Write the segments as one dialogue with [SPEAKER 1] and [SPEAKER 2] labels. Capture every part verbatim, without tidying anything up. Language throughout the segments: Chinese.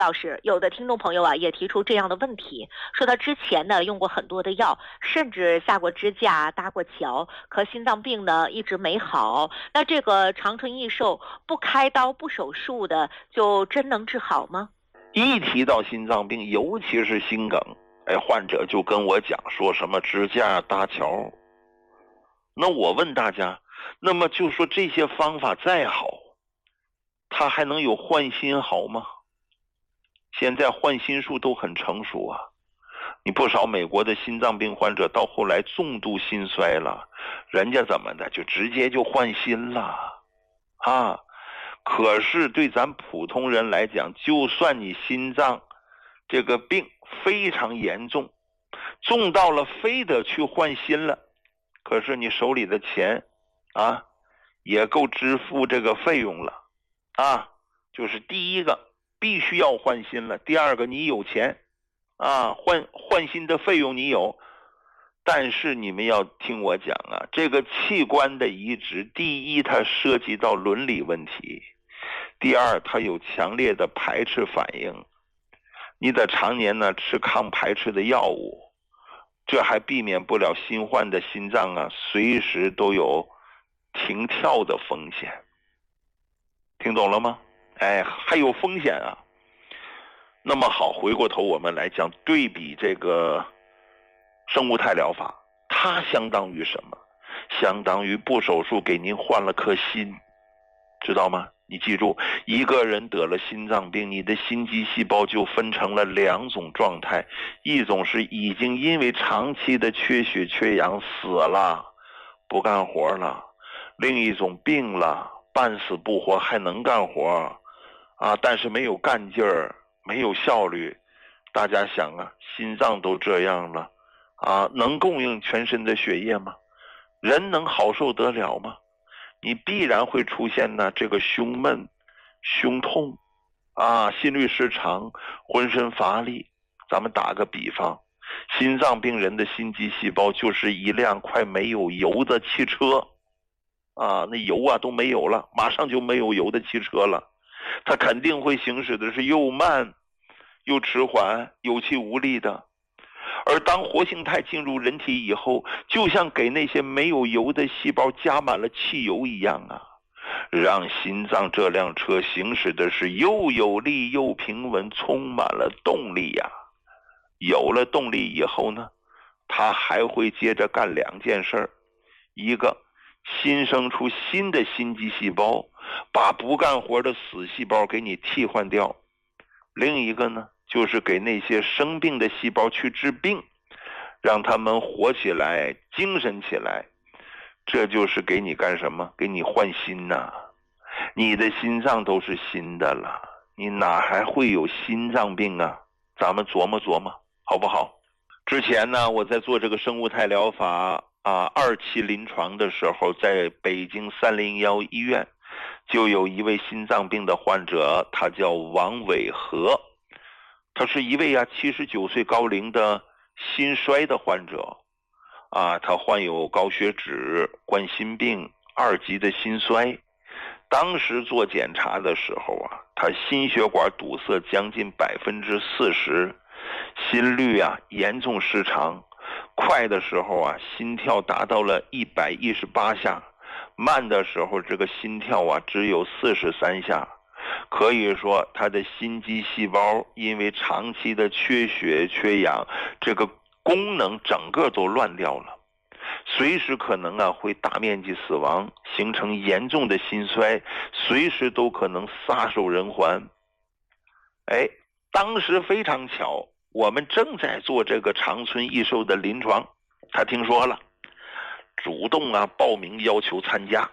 [SPEAKER 1] 老师，有的听众朋友啊也提出这样的问题，说他之前呢用过很多的药，甚至下过支架、搭过桥，可心脏病呢一直没好。那这个长春益寿不开刀不手术的，就真能治好吗？
[SPEAKER 2] 一提到心脏病，尤其是心梗，哎，患者就跟我讲说什么支架搭桥。那我问大家，那么就说这些方法再好，他还能有换心好吗？现在换心术都很成熟啊，你不少美国的心脏病患者到后来重度心衰了，人家怎么的就直接就换心了啊。可是对咱普通人来讲，就算你心脏这个病非常严重，重到了非得去换心了，可是你手里的钱啊也够支付这个费用了啊。就是第一个必须要换心了，第二个你有钱啊，换换心的费用你有。但是你们要听我讲啊，这个器官的移植，第一它涉及到伦理问题，第二它有强烈的排斥反应，你得常年呢吃抗排斥的药物，这还避免不了新换的心脏啊随时都有停跳的风险。听懂了吗？哎，还有风险啊。那么好，回过头我们来讲，对比这个生物态疗法，它相当于什么？相当于不手术给您换了颗心，知道吗？你记住，一个人得了心脏病，你的心肌细胞就分成了两种状态，一种是已经因为长期的缺血缺氧死了，不干活了；另一种病了，半死不活还能干活啊，但是没有干劲儿，没有效率。大家想啊，心脏都这样了啊，能供应全身的血液吗？人能好受得了吗？你必然会出现呢这个胸闷、胸痛啊，心律失常，浑身乏力。咱们打个比方，心脏病人的心肌细胞就是一辆快没有油的汽车啊，那油啊都没有了，马上就没有油的汽车了，它肯定会行驶的是又慢又迟缓、有气无力的。而当活性肽进入人体以后，就像给那些没有油的细胞加满了汽油一样啊，让心脏这辆车行驶的是又有力又平稳，充满了动力呀、啊。有了动力以后呢，它还会接着干两件事，一个新生出新的心肌细胞，把不干活的死细胞给你替换掉；另一个呢，就是给那些生病的细胞去治病，让他们活起来，精神起来。这就是给你干什么？给你换心呐、啊！你的心脏都是新的了，你哪还会有心脏病啊？咱们琢磨琢磨好不好？之前呢，我在做这个生物态疗法啊二期临床的时候，在北京三零幺医院就有一位心脏病的患者，他叫王伟和，他是一位啊七十九岁高龄的心衰的患者啊，他患有高血脂、冠心病、二级的心衰。当时做检查的时候啊，他心血管堵塞将近百分之四十，心率啊严重失常，快的时候啊心跳达到了一百一十八下，慢的时候这个心跳啊只有四十三下。可以说他的心肌细胞因为长期的缺血缺氧，这个功能整个都乱掉了，随时可能啊会大面积死亡，形成严重的心衰，随时都可能撒手人寰。哎，当时非常巧，我们正在做这个长春益寿的临床，他听说了，主动啊报名要求参加。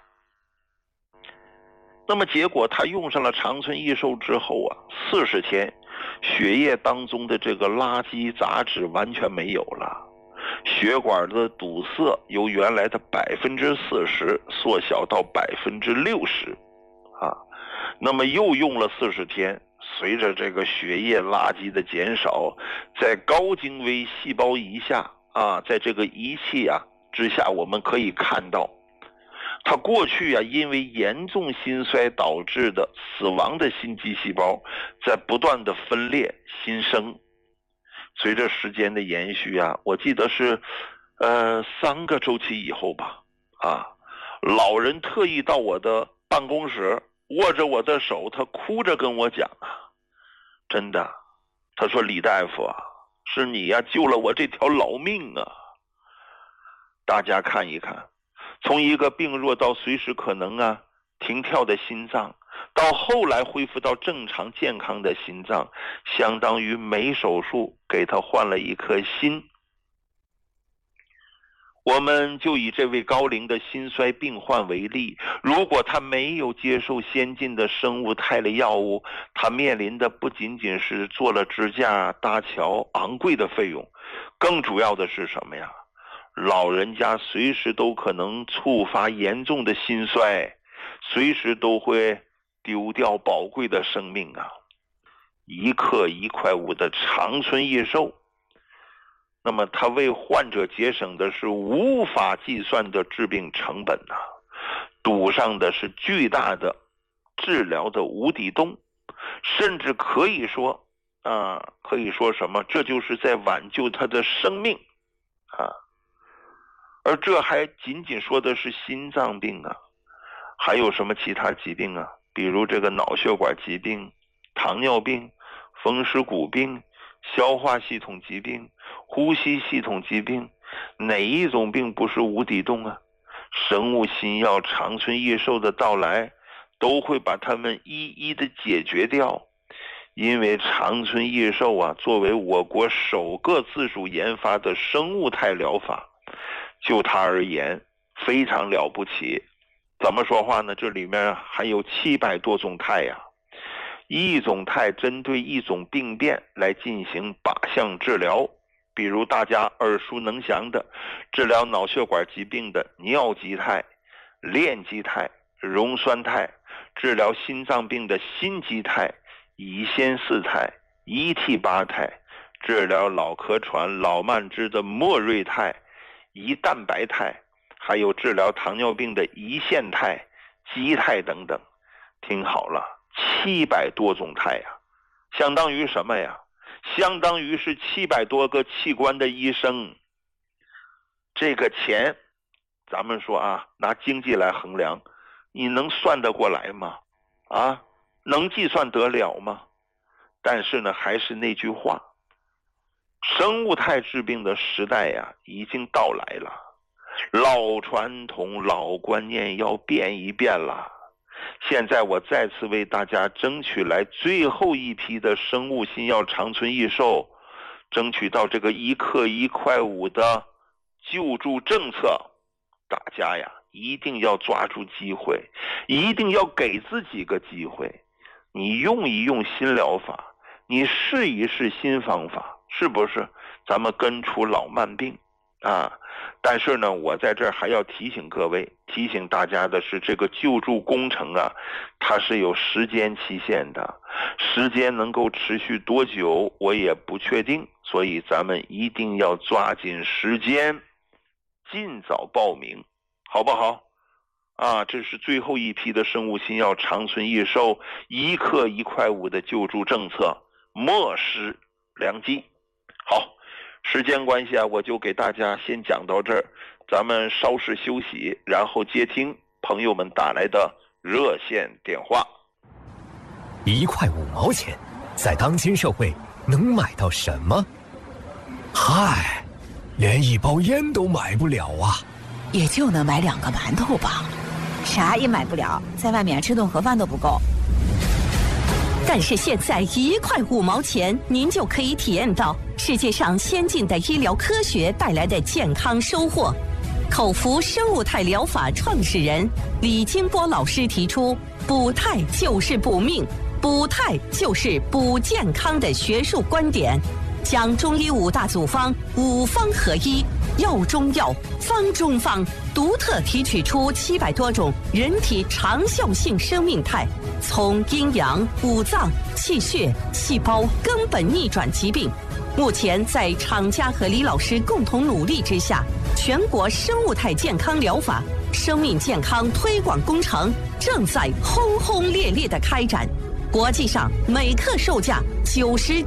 [SPEAKER 2] 那么结果他用上了长春益寿之后啊，四十天血液当中的这个垃圾杂质完全没有了，血管的堵塞由原来的百分之四十缩小到百分之六十啊。那么又用了四十天，随着这个血液垃圾的减少，在高精微细胞仪下啊，在这个仪器啊之下，我们可以看到他过去啊，因为严重心衰导致的死亡的心肌细胞在不断的分裂新生。随着时间的延续啊，我记得是呃三个周期以后吧，啊，老人特意到我的办公室握着我的手，他哭着跟我讲啊，真的，他说李大夫啊，是你呀、啊、救了我这条老命啊。大家看一看，从一个病弱到随时可能啊停跳的心脏，到后来恢复到正常健康的心脏，相当于没手术给他换了一颗心。我们就以这位高龄的心衰病患为例，如果他没有接受先进的生物肽类药物，他面临的不仅仅是做了支架搭桥昂贵的费用，更主要的是什么呀？老人家随时都可能触发严重的心衰，随时都会丢掉宝贵的生命啊！一克一块五的长存益寿，那么他为患者节省的是无法计算的治病成本呐、啊，堵上的是巨大的治疗的无底洞，甚至可以说啊，可以说什么？这就是在挽救他的生命啊！而这还仅仅说的是心脏病啊，还有什么其他疾病啊？比如这个脑血管疾病、糖尿病、风湿骨病、消化系统疾病、呼吸系统疾病，哪一种病不是无底洞啊？生物新药长存益寿的到来，都会把它们一一的解决掉。因为长存益寿啊，作为我国首个自主研发的生物肽疗法，就它而言非常了不起。怎么说话呢？这里面含有七百多种肽呀、啊，一种肽针对一种病变来进行靶向治疗。比如大家耳熟能详的治疗脑血管疾病的尿基肽、链基肽、溶酸肽，治疗心脏病的心基肽、乙酰四肽、一 T 八肽，治疗脑壳喘、老慢支的莫瑞肽、胰蛋白肽，还有治疗糖尿病的胰腺肽、肌肽等等。听好了，七百多种肽呀、啊，相当于什么呀？相当于是七百多个器官的医生。这个钱，咱们说啊，拿经济来衡量，你能算得过来吗？啊，能计算得了吗？但是呢，还是那句话，生物肽治病的时代呀，已经到来了。老传统、老观念要变一变了。现在我再次为大家争取来最后一批的生物新药长存益寿，争取到这个一克一块五的救助政策。大家呀，一定要抓住机会，一定要给自己个机会。你用一用新疗法，你试一试新方法，是不是？咱们根除老慢病啊！但是呢，我在这儿还要提醒各位，提醒大家的是，这个救助工程啊，它是有时间期限的，时间能够持续多久，我也不确定，所以咱们一定要抓紧时间，尽早报名，好不好？啊，这是最后一批的生物新药长存益寿，一克一块五的救助政策，莫失良机。好。时间关系啊，我就给大家先讲到这儿，咱们稍事休息，然后接听朋友们打来的热线电话。
[SPEAKER 3] 一块五毛钱，在当今社会能买到什么？嗨，连一包烟都买不了啊！
[SPEAKER 4] 也就能买两个馒头吧，啥也买不了，在外面吃顿盒饭都不够。
[SPEAKER 5] 但是现在一块五毛钱，您就可以体验到世界上先进的医疗科学带来的健康收获。口服生物肽疗法创始人李金波老师提出，补肽就是补命，补肽就是补健康的学术观点，将中医五大组方五方合一，药中药，方中方，独特提取出七百多种人体长效性生命肽，从阴阳、五脏、气血、细胞根本逆转疾病。目前在厂家和李老师共同努力之下，全国生物肽健康疗法生命健康推广工程正在轰轰烈烈的开展。国际上每克售价九十